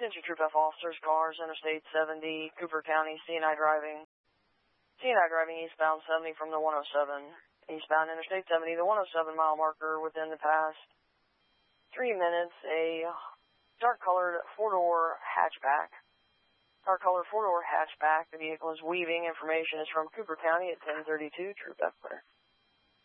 Attention Troop F officers, cars, Interstate 70, Cooper County, CNI driving. CNI driving eastbound 70 from the 107. Eastbound Interstate 70, the 107 mile marker within the past 3 minutes, a dark-colored four-door hatchback. Dark-colored four-door hatchback. The vehicle is weaving. Information is from Cooper County at 1032, Troop F clear.